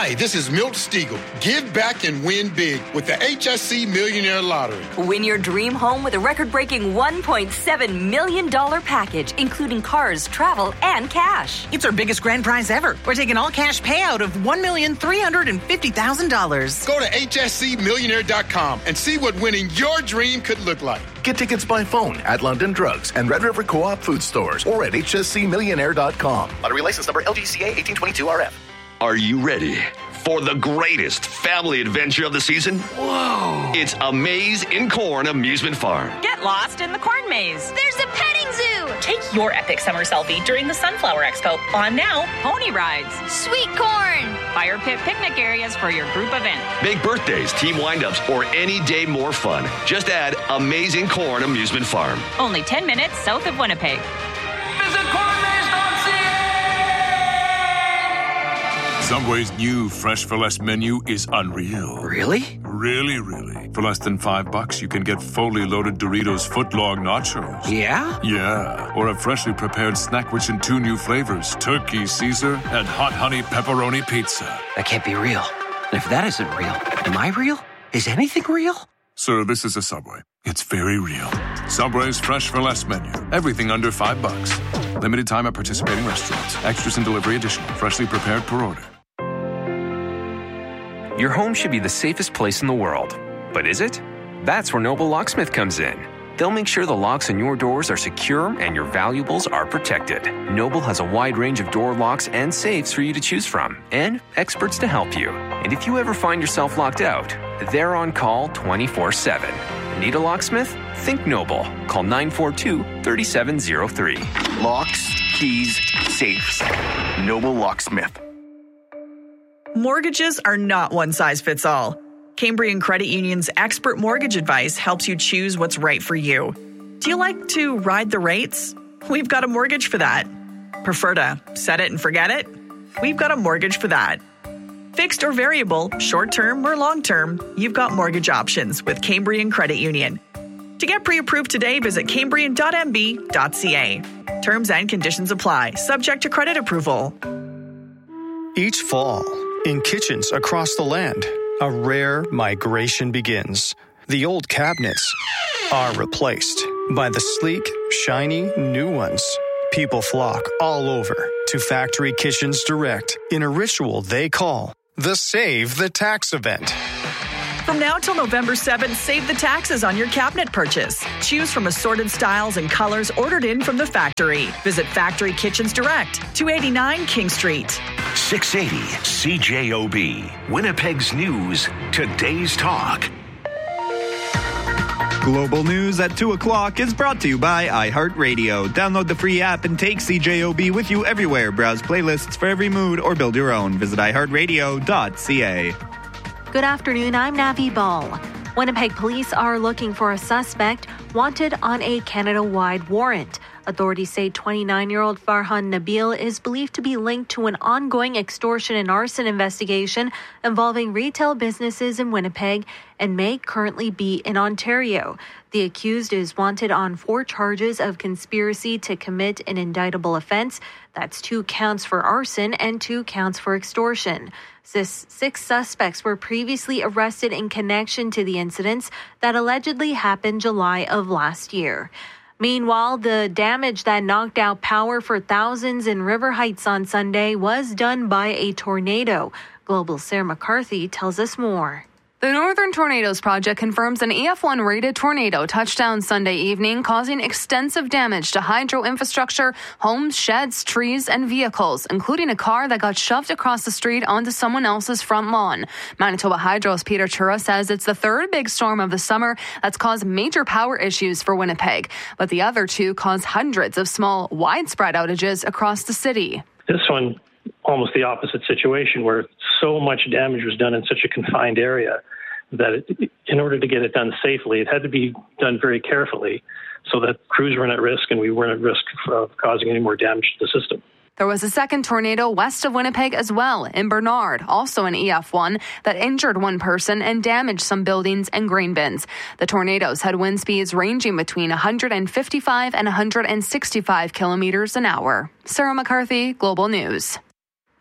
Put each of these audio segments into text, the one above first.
Hi, this is Milt Stiegel. Give back and win big with the HSC Millionaire Lottery. Win your dream home with a record-breaking $1.7 million package, including cars, travel, and cash. It's our biggest grand prize ever. We're taking all-cash payout of $1,350,000. Go to hscmillionaire.com and see what winning your dream could look like. Get tickets by phone at London Drugs and Red River Co-op food stores or at hscmillionaire.com. Lottery license number LGCA 1822RF. Are you ready for the greatest family adventure of the season? Whoa! It's A Maze in Corn Amusement Farm. Get lost in the corn maze. There's a petting zoo. Take your epic summer selfie during the Sunflower Expo. On now, pony rides. Sweet corn. Fire pit picnic areas for your group event. Big birthdays, team windups, or any day more fun. Just add Amazing Corn Amusement Farm. Only 10 minutes south of Winnipeg. Visit cornmaze.ca. Subway's new Fresh for Less menu is unreal. Really? Really. For less than $5, you can get fully loaded Doritos footlong nachos. Yeah? Yeah. Or a freshly prepared snack rich in 2 new flavors, Turkey Caesar and Hot Honey Pepperoni Pizza. That can't be real. And if that isn't real, am I real? Is anything real? Sir, this is a Subway. It's very real. Subway's Fresh for Less menu. Everything under $5. Limited time at participating restaurants. Extras and delivery additional. Freshly prepared per order. Your home should be the safest place in the world. But is it? That's where Noble Locksmith comes in. They'll make sure the locks on your doors are secure and your valuables are protected. Noble has a wide range of door locks and safes for you to choose from, and experts to help you. And if you ever find yourself locked out, they're on call 24/7. Need a locksmith? Think Noble. Call 942-3703. Locks, keys, safes. Noble Locksmith. Mortgages are not one size fits all. Cambrian Credit Union's expert mortgage advice helps you choose what's right for you. Do you like to ride the rates? We've got a mortgage for that. Prefer to set it and forget it? We've got a mortgage for that. Fixed or variable, short-term or long-term, you've got mortgage options with Cambrian Credit Union. To get pre-approved today, visit cambrian.mb.ca. Terms and conditions apply, subject to credit approval. Each fall, in kitchens across the land, a rare migration begins. The old cabinets are replaced by the sleek, shiny new ones. People flock all over to Factory Kitchens Direct in a ritual they call the Save the Tax event. From now till November 7th, save the taxes on your cabinet purchase. Choose from assorted styles and colors ordered in from the factory. Visit Factory Kitchens Direct, 289 King Street. 680 CJOB, Winnipeg's News, Today's Talk. Global News at 2 o'clock is brought to you by iHeartRadio. Download the free app and take CJOB with you everywhere. Browse playlists for every mood or build your own. Visit iHeartRadio.ca. Good afternoon, I'm Navi Ball. Winnipeg police are looking for a suspect wanted on a Canada-wide warrant. Authorities say 29-year-old Farhan Nabil is believed to be linked to an ongoing extortion and arson investigation involving retail businesses in Winnipeg and may currently be in Ontario. The accused is wanted on 4 charges of conspiracy to commit an indictable offense. That's 2 counts for arson and 2 counts for extortion. 6 suspects were previously arrested in connection to the incidents that allegedly happened July of last year. Meanwhile, the damage that knocked out power for thousands in River Heights on Sunday was done by a tornado. Global's Sarah McCarthy tells us more. The Northern Tornadoes Project confirms an EF1 rated tornado touched down Sunday evening, causing extensive damage to hydro infrastructure, homes, sheds, trees, and vehicles, including a car that got shoved across the street onto someone else's front lawn. Manitoba Hydro's Peter Chura says it's the 3rd big storm of the summer that's caused major power issues for Winnipeg, but the other 2 caused hundreds of small, widespread outages across the city. This one, almost the opposite situation, where so much damage was done in such a confined area that in order to get it done safely, it had to be done very carefully so that crews weren't at risk and we weren't at risk of causing any more damage to the system. There was a second tornado west of Winnipeg as well, in Bernard, also an EF1, that injured 1 person and damaged some buildings and grain bins. The tornadoes had wind speeds ranging between 155 and 165 kilometers an hour. Sarah McCarthy, Global News.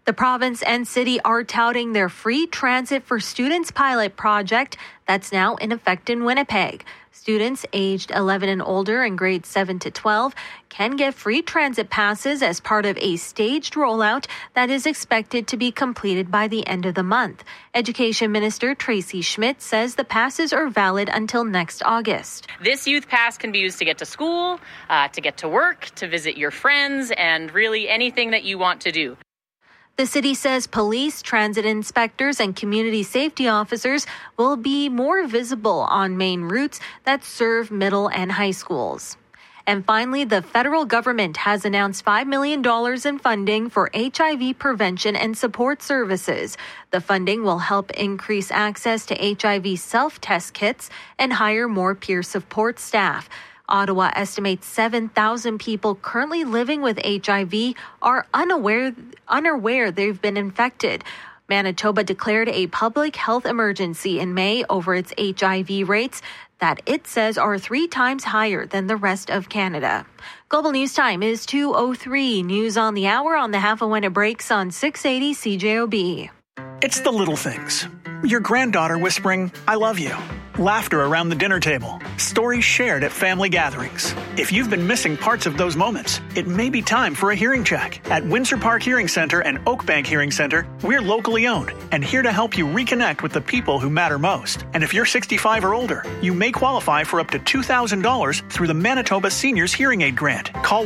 The province and city are touting their free transit for students pilot project that's now in effect in Winnipeg. Students aged 11 and older in grades 7 to 12 can get free transit passes as part of a staged rollout that is expected to be completed by the end of the month. Education Minister Tracy Schmidt says the passes are valid until next August. This youth pass can be used to get to school, to get to work, to visit your friends, and really anything that you want to do. The city says police, transit inspectors, and community safety officers will be more visible on main routes that serve middle and high schools. And finally, the federal government has announced $5 million in funding for HIV prevention and support services. The funding will help increase access to HIV self-test kits and hire more peer support staff. Ottawa estimates 7,000 people currently living with HIV are unaware they've been infected. Manitoba declared a public health emergency in May over its HIV rates that it says are 3 times higher than the rest of Canada. Global News Time is 2:03. News on the hour on the half of when it breaks on 680 CJOB. It's the little things. Your granddaughter whispering, "I love you." Laughter around the dinner table. Stories shared at family gatherings. If you've been missing parts of those moments, it may be time for a hearing check. At Windsor Park Hearing Center and Oakbank Hearing Center, we're locally owned and here to help you reconnect with the people who matter most. And if you're 65 or older, you may qualify for up to $2,000 through the Manitoba Seniors Hearing Aid Grant. Call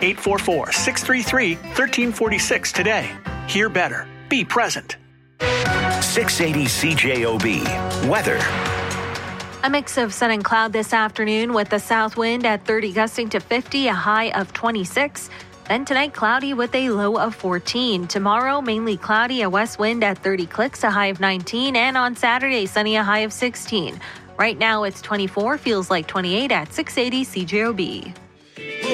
1-844-633-1346 today. Hear better. Be present. 680 CJOB. Weather. A mix of sun and cloud this afternoon with the south wind at 30 gusting to 50, a high of 26. Then tonight, cloudy with a low of 14. Tomorrow, mainly cloudy, a west wind at 30 clicks, a high of 19. And on Saturday, sunny, a high of 16. Right now, it's 24, feels like 28 at 680 CJOB.